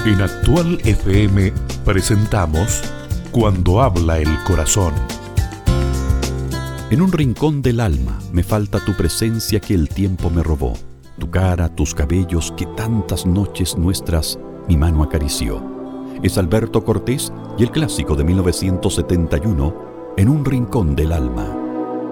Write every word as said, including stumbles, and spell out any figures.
En Actual F M presentamos Cuando habla el corazón. En un rincón del alma me falta tu presencia que el tiempo me robó, tu cara, tus cabellos que tantas noches nuestras mi mano acarició. Es Alberto Cortés y el clásico de mil novecientos setenta y uno, En un rincón del alma.